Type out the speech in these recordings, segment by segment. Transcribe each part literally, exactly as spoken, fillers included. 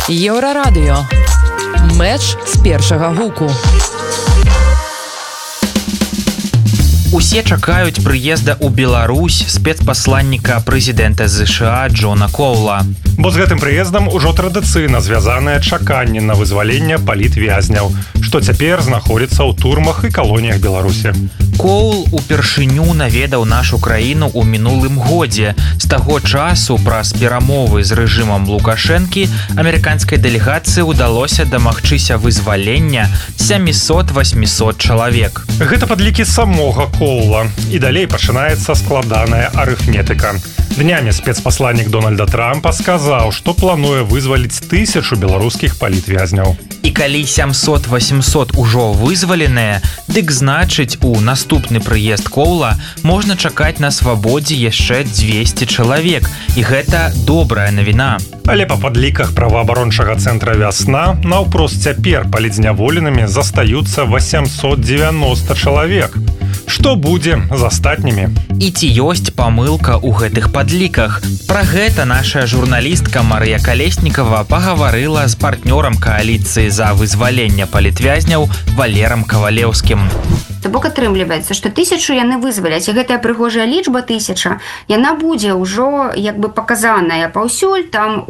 Еўрарадыё. Мэч з першага гуку. Усе чакаюць прыезда ў Беларусь спецпасланніка прэзідэнта ЗША Джона Коула. Бо з гэтым прыездам ужо традыцыйна звязанае чаканне на вызваленне палітвязняў, што цяпер знаходзіцца ў турмах і калоніях Беларусі. Коул упершыню наведаў нашу краіну ў минулым годзе. З таго часу праз перамовы з рэжымам Лукашэнкі амерыканскай дэлегацыі ўдалося дамагчыся вызвалення сямісот-восьмісот чалавек. Гэта падлікі самога Коула. І далей пачынаецца складаная арыфметыка. Днямі спецпасланнік Дональда Трампа сказаў, што плануе вызваліць тысячу беларускіх палітвязняў. І калі сямсот-восемьсот ужо вызваленыя, дык значыць, у наступны прыезд Коула можна чакаць на свабодзе яшчэ дзвесце чалавек. І гэта добрая навіна. Але па падліках праваабарончага цэнтра «Вясна» наўпрост цяпер палітзняволенымі застаюцца восемьсот девяносто чалавек. Што будзе з астатнімі? І ці ёсць памылка ў гэтых падліках? Пра гэта наша журналістка Марыя Калеснікава пагаварыла з партнёрам кааліцыі за вызваленне палітвязняў Валерам Кавалеўскім. То бок атрымліваецца, што тысячу яны вызваляць, і гэтая прыгожая лічба тысяча, яна будзе ўжо як бы паказаная паўсюль там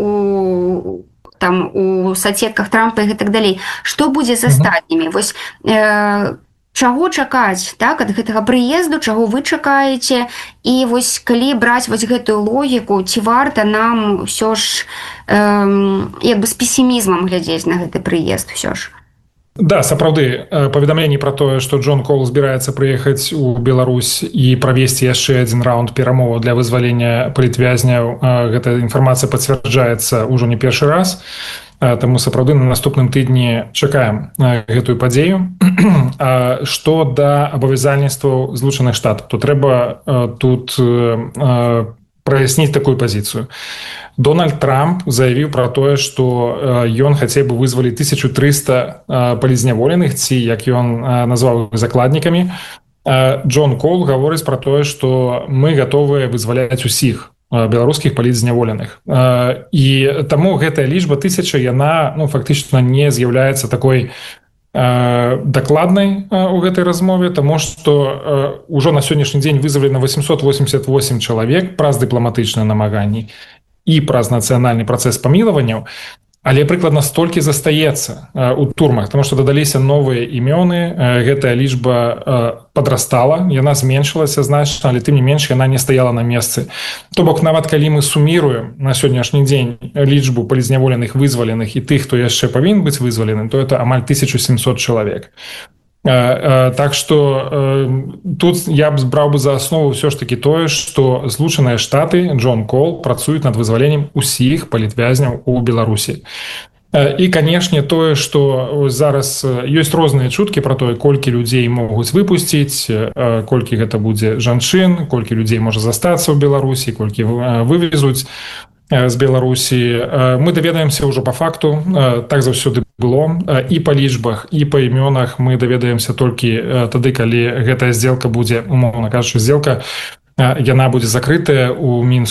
у там у соцсетках Трампа і гэтак далей. Што будзе з астатнімі? Вось э, чаго чакаць, так, ад гэтага прыезду, чаго вы чакаеце, і вось калі браць вось гэтую логіку, ці варта нам ўсё ж э, як бы з песімізмам глядзець на гэты прыезд ўсё ж? Да, сапраўды, паведамленні пра тое, што Джон Коул збіраецца прыехаць у Беларусь і правесці яшчэ адзін раунд перамоваў для вызвалення палітвязняў, гэта інфармацыя пацвярджаецца ўжо не першы раз. Таму сапраўды на наступным тыдні чакаем гэтую падзею. Што да абавязальніцтваў Злучаных Штатаў, то трэба тут праясніць такую пазіцыю. Дональд Трамп заявіў пра тое, што ён хацеў бы вызваліць тысячу трыста палітзняволеных, ці, як ён назваў іх, закладнікамі. Джон Коул гаворыць пра тое, што мы гатовыя вызваляць усіх беларускіх палітзняволеных. І таму гэтая лічба тысяча, яна ну, фактычна не з'яўляецца такой дакладнай у гэтай размове, таму што ўжо на сённяшні дзень вызвалена восемьсот восемьдесят восемь чалавек праз дыпламатычныя намаганні і праз нацыянальны працэс памілаванняў, але прыкладна столькі застаецца у турмах, таму што дадаліся новыя імёны, гэтая лічба падрастала, яна зменшылася значна, але тым не менш яна не стаяла на месцы. То бок нават калі мы суміруем на сённяшні дзень лічбу палітзняволеных вызваленых і тых, хто яшчэ павінен быць вызваленым, то это амаль тысяча семьсот чалавек. Так што тут я б браў бы за аснову ўсё ж такі тое, што Злучаныя Штаты, Джон Коул працуюць над вызваленнем усіх палітвязняў у Беларусі. І, канешне, тое, што зараз ёсць розныя чуткі пра тое, колькі людзей могуць выпусціць, колькі гэта будзе жанчын, колькі людзей можа застацца ў Беларусі, колькі вывезуць з Беларусі. Мы даведаемся ўжо па факту, так заўсёды было, і па лічбах, і па імёнах мы даведаемся толькі тады, калі гэтая здзелка будзе, умоўна кажучы, здзелка, яна будзе закрытая ў Мінску.